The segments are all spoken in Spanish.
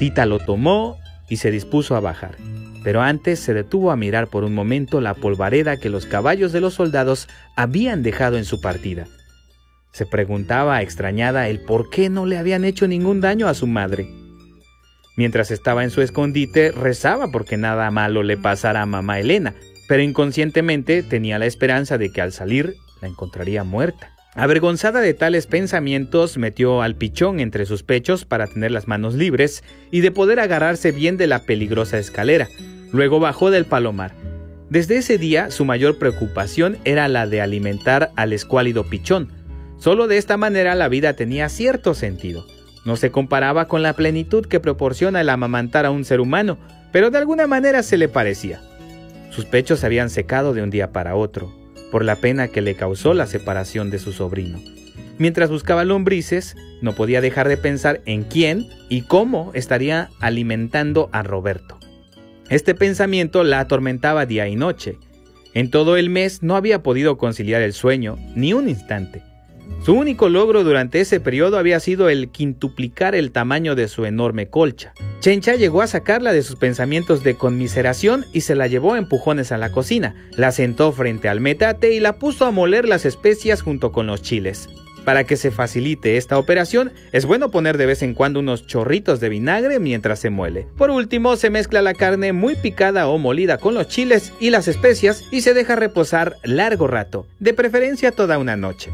Tita lo tomó y se dispuso a bajar, pero antes se detuvo a mirar por un momento la polvareda que los caballos de los soldados habían dejado en su partida. Se preguntaba extrañada el por qué no le habían hecho ningún daño a su madre. Mientras estaba en su escondite, rezaba porque nada malo le pasara a mamá Elena, pero inconscientemente tenía la esperanza de que al salir la encontraría muerta. Avergonzada de tales pensamientos, metió al pichón entre sus pechos para tener las manos libres y de poder agarrarse bien de la peligrosa escalera. Luego bajó del palomar. Desde ese día, su mayor preocupación era la de alimentar al escuálido pichón. Solo de esta manera la vida tenía cierto sentido. No se comparaba con la plenitud que proporciona el amamantar a un ser humano, pero de alguna manera se le parecía. Sus pechos se habían secado de un día para otro, por la pena que le causó la separación de su sobrino. Mientras buscaba lombrices, no podía dejar de pensar en quién y cómo estaría alimentando a Roberto. Este pensamiento la atormentaba día y noche. En todo el mes no había podido conciliar el sueño ni un instante. Su único logro durante ese periodo había sido el quintuplicar el tamaño de su enorme colcha. Chencha llegó a sacarla de sus pensamientos de conmiseración y se la llevó a empujones a la cocina. La sentó frente al metate y la puso a moler las especias junto con los chiles. Para que se facilite esta operación, es bueno poner de vez en cuando unos chorritos de vinagre mientras se muele. Por último, se mezcla la carne muy picada o molida con los chiles y las especias y se deja reposar largo rato, de preferencia toda una noche.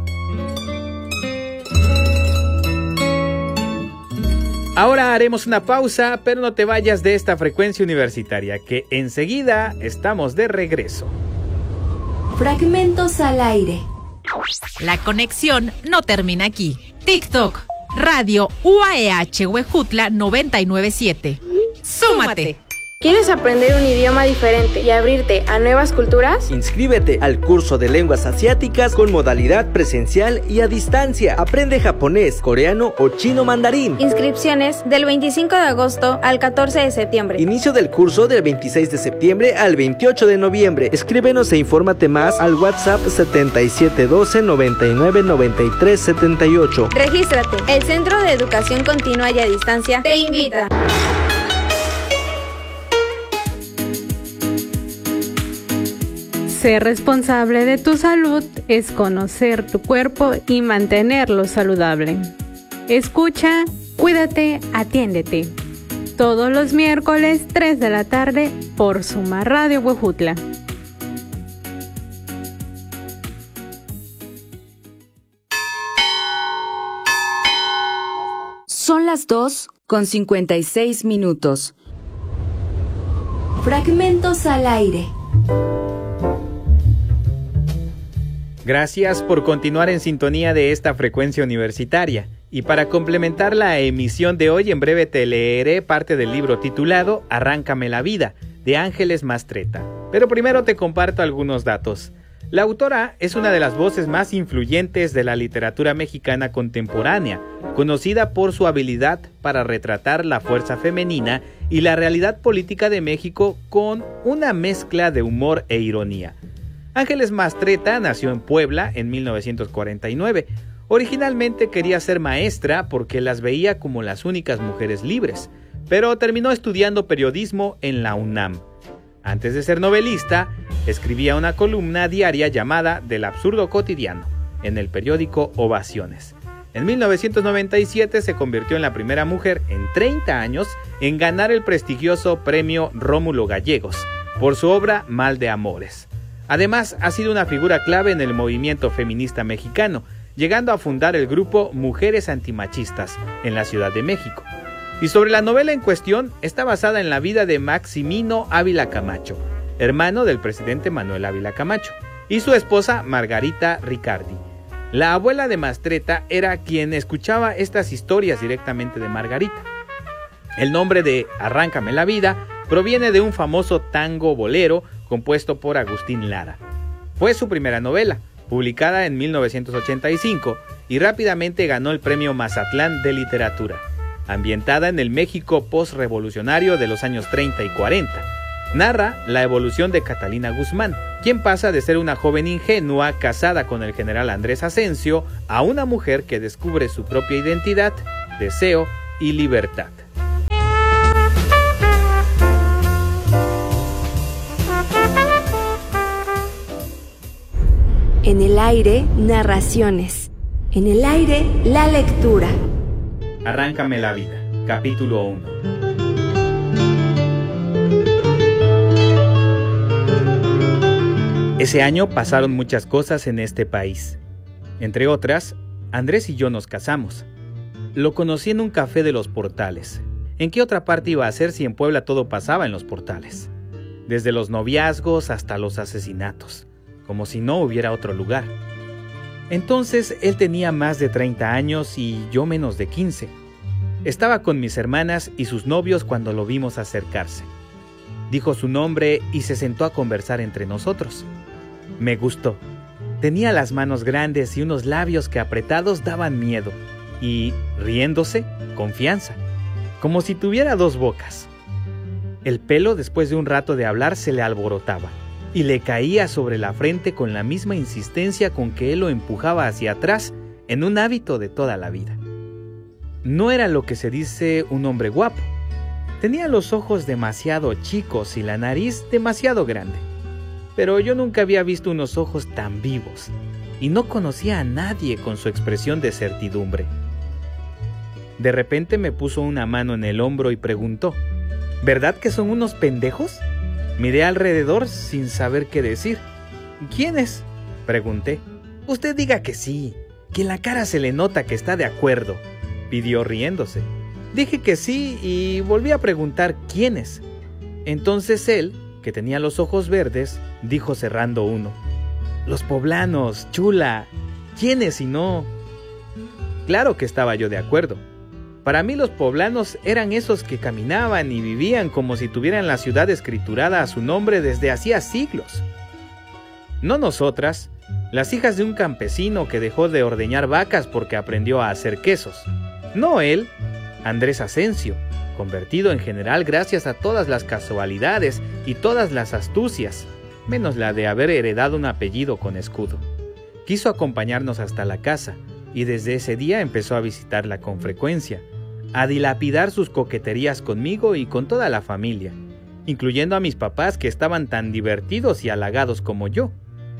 Ahora haremos una pausa, pero no te vayas de esta frecuencia universitaria, que enseguida estamos de regreso. Fragmentos al aire. La conexión no termina aquí. TikTok, Radio UAEH Huejutla 997. ¡Súmate! ¿Quieres aprender un idioma diferente y abrirte a nuevas culturas? Inscríbete al curso de lenguas asiáticas con modalidad presencial y a distancia. Aprende japonés, coreano o chino mandarín. Inscripciones del 25 de agosto al 14 de septiembre. Inicio del curso del 26 de septiembre al 28 de noviembre. Escríbenos e infórmate más al WhatsApp 7712 99 93 78. Regístrate. El Centro de Educación Continua y a Distancia te invita. Ser responsable de tu salud es conocer tu cuerpo y mantenerlo saludable. Escucha, cuídate, atiéndete. Todos los miércoles 3 de la tarde por Suma Radio Huejutla. Son las 2:56. Fragmentos al aire. Gracias por continuar en sintonía de esta frecuencia universitaria. Y para complementar la emisión de hoy, en breve te leeré parte del libro titulado Arráncame la vida, de Ángeles Mastretta. Pero primero te comparto algunos datos. La autora es una de las voces más influyentes de la literatura mexicana contemporánea, conocida por su habilidad para retratar la fuerza femenina y la realidad política de México con una mezcla de humor e ironía. Ángeles Mastretta nació en Puebla en 1949. Originalmente quería ser maestra porque las veía como las únicas mujeres libres, pero terminó estudiando periodismo en la UNAM. Antes de ser novelista, escribía una columna diaria llamada Del Absurdo Cotidiano, en el periódico Ovaciones. En 1997 se convirtió en la primera mujer en 30 años en ganar el prestigioso premio Rómulo Gallegos por su obra Mal de Amores. Además, ha sido una figura clave en el movimiento feminista mexicano, llegando a fundar el grupo Mujeres Antimachistas en la Ciudad de México. Y sobre la novela en cuestión, está basada en la vida de Maximino Ávila Camacho, hermano del presidente Manuel Ávila Camacho, y su esposa Margarita Ricardi. La abuela de Mastretta era quien escuchaba estas historias directamente de Margarita. El nombre de Arráncame la vida proviene de un famoso tango bolero compuesto por Agustín Lara. Fue su primera novela, publicada en 1985, y rápidamente ganó el premio Mazatlán de Literatura, ambientada en el México postrevolucionario de los años 30 y 40. Narra la evolución de Catalina Guzmán, quien pasa de ser una joven ingenua casada con el general Andrés Asensio a una mujer que descubre su propia identidad, deseo y libertad. En el aire, narraciones. En el aire, la lectura. Arráncame la vida, capítulo 1. Ese año pasaron muchas cosas en este país. Entre otras, Andrés y yo nos casamos. Lo conocí en un café de Los Portales. ¿En qué otra parte iba a ser si en Puebla todo pasaba en Los Portales? Desde los noviazgos hasta los asesinatos, como si no hubiera otro lugar. Entonces él tenía más de 30 años y yo menos de 15. Estaba con mis hermanas y sus novios cuando lo vimos acercarse. Dijo su nombre y se sentó a conversar entre nosotros. Me gustó. Tenía las manos grandes y unos labios que apretados daban miedo. Y, riéndose, confianza. Como si tuviera dos bocas. El pelo, después de un rato de hablar, se le alborotaba. Y le caía sobre la frente con la misma insistencia con que él lo empujaba hacia atrás en un hábito de toda la vida. No era lo que se dice un hombre guapo. Tenía los ojos demasiado chicos y la nariz demasiado grande. Pero yo nunca había visto unos ojos tan vivos y no conocía a nadie con su expresión de certidumbre. De repente me puso una mano en el hombro y preguntó: ¿verdad que son unos pendejos? Miré alrededor sin saber qué decir. ¿Quiénes?, pregunté. Usted diga que sí, que en la cara se le nota que está de acuerdo, pidió riéndose. Dije que sí y volví a preguntar quiénes. Entonces él, que tenía los ojos verdes, dijo cerrando uno: los poblanos, chula. ¿Quiénes si no? Claro que estaba yo de acuerdo. Para mí los poblanos eran esos que caminaban y vivían como si tuvieran la ciudad escriturada a su nombre desde hacía siglos. No nosotras, las hijas de un campesino que dejó de ordeñar vacas porque aprendió a hacer quesos. No él, Andrés Asensio, convertido en general gracias a todas las casualidades y todas las astucias, menos la de haber heredado un apellido con escudo. Quiso acompañarnos hasta la casa y desde ese día empezó a visitarla con frecuencia, a dilapidar sus coqueterías conmigo y con toda la familia, incluyendo a mis papás que estaban tan divertidos y halagados como yo.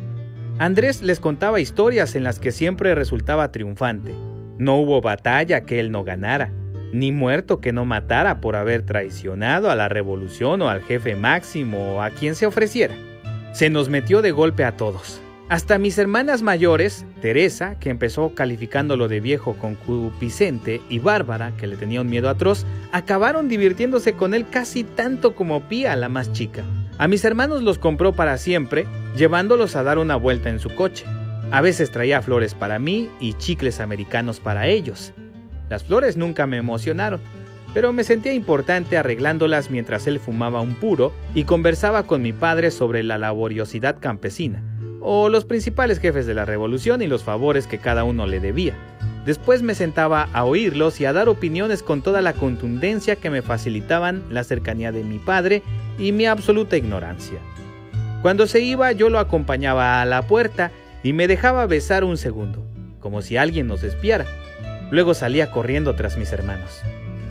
Andrés les contaba historias en las que siempre resultaba triunfante. No hubo batalla que él no ganara, ni muerto que no matara por haber traicionado a la revolución o al jefe máximo o a quien se ofreciera. Se nos metió de golpe a todos. Hasta mis hermanas mayores, Teresa, que empezó calificándolo de viejo concupiscente, y Bárbara, que le tenía un miedo atroz, acabaron divirtiéndose con él casi tanto como Pía, la más chica. A mis hermanos los compró para siempre, llevándolos a dar una vuelta en su coche. A veces traía flores para mí y chicles americanos para ellos. Las flores nunca me emocionaron, pero me sentía importante arreglándolas mientras él fumaba un puro y conversaba con mi padre sobre la laboriosidad campesina, o los principales jefes de la revolución y los favores que cada uno le debía. Después me sentaba a oírlos y a dar opiniones con toda la contundencia que me facilitaban la cercanía de mi padre y mi absoluta ignorancia. Cuando se iba, yo lo acompañaba a la puerta y me dejaba besar un segundo, como si alguien nos espiara. Luego salía corriendo tras mis hermanos.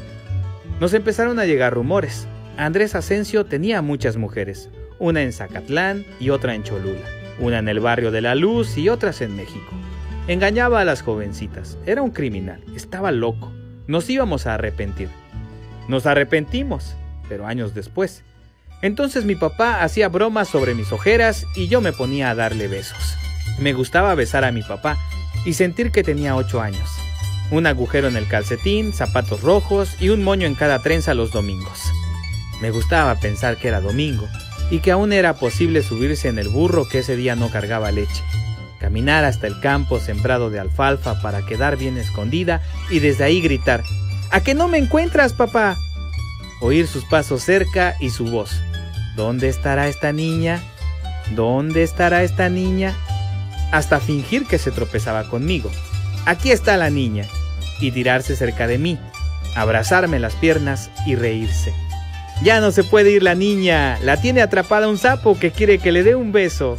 Nos empezaron a llegar rumores. Andrés Asensio tenía muchas mujeres, una en Zacatlán y otra en Cholula, una en el barrio de La Luz y otras en México. Engañaba a las jovencitas, era un criminal, estaba loco. Nos íbamos a arrepentir. Nos arrepentimos, pero años después. Entonces mi papá hacía bromas sobre mis ojeras y yo me ponía a darle besos. Me gustaba besar a mi papá y sentir que tenía 8 años. Un agujero en el calcetín, zapatos rojos y un moño en cada trenza los domingos. Me gustaba pensar que era domingo y que aún era posible subirse en el burro que ese día no cargaba leche, caminar hasta el campo sembrado de alfalfa para quedar bien escondida y desde ahí gritar: ¿a que no me encuentras, papá? Oír sus pasos cerca y su voz: ¿dónde estará esta niña? ¿Dónde estará esta niña? Hasta fingir que se tropezaba conmigo. Aquí está la niña. Y tirarse cerca de mí, abrazarme las piernas y reírse. Ya no se puede ir la niña, la tiene atrapada un sapo que quiere que le dé un beso.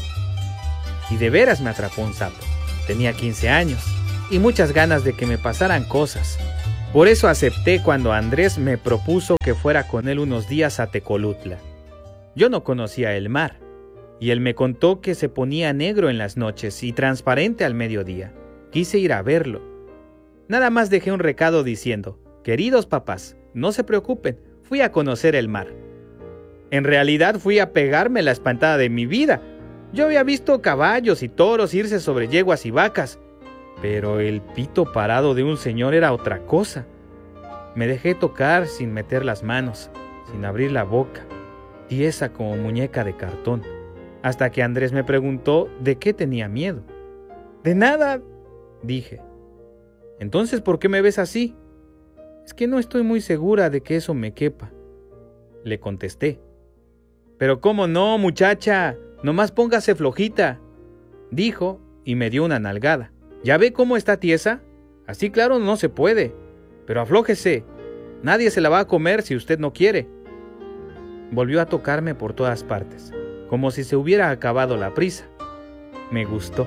Y de veras me atrapó un sapo. Tenía 15 años y muchas ganas de que me pasaran cosas. Por eso acepté cuando Andrés me propuso que fuera con él unos días a Tecolutla. Yo no conocía el mar y él me contó que se ponía negro en las noches y transparente al mediodía. Quise ir a verlo. Nada más dejé un recado diciendo: queridos papás, no se preocupen, fui a conocer el mar. En realidad fui a pegarme la espantada de mi vida. Yo había visto caballos y toros irse sobre yeguas y vacas, pero el pito parado de un señor era otra cosa. Me dejé tocar sin meter las manos, sin abrir la boca, tiesa como muñeca de cartón, hasta que Andrés me preguntó de qué tenía miedo. De nada, dije. Entonces, ¿por qué me ves así? Es que no estoy muy segura de que eso me quepa, le contesté. Pero cómo no, muchacha, nomás póngase flojita, dijo y me dio una nalgada. ¿Ya ve cómo está tiesa? Así claro no se puede, pero aflójese, nadie se la va a comer si usted no quiere. Volvió a tocarme por todas partes, como si se hubiera acabado la prisa. Me gustó.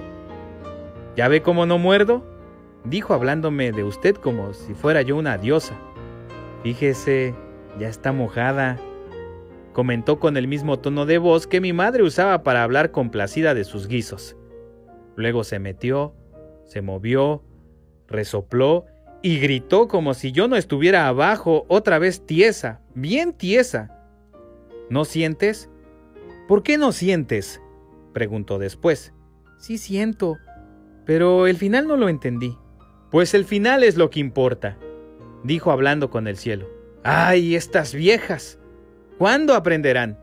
¿Ya ve cómo no muerdo?, dijo hablándome de usted como si fuera yo una diosa. Fíjese, ya está mojada, comentó con el mismo tono de voz que mi madre usaba para hablar complacida de sus guisos. Luego se metió, se movió, resopló y gritó como si yo no estuviera abajo, otra vez tiesa, bien tiesa. ¿No sientes? ¿Por qué no sientes?, preguntó después. Sí siento, pero el final no lo entendí. Pues el final es lo que importa, dijo hablando con el cielo. ¡Ay, estas viejas! ¿Cuándo aprenderán?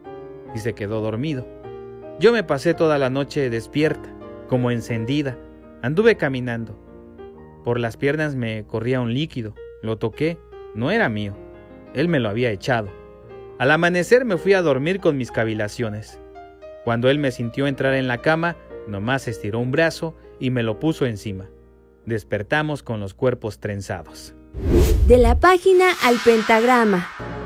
Y se quedó dormido. Yo me pasé toda la noche despierta, como encendida. Anduve caminando. Por las piernas me corría un líquido. Lo toqué. No era mío. Él me lo había echado. Al amanecer me fui a dormir con mis cavilaciones. Cuando él me sintió entrar en la cama, nomás estiró un brazo y me lo puso encima. Despertamos con los cuerpos trenzados. De la página al pentagrama.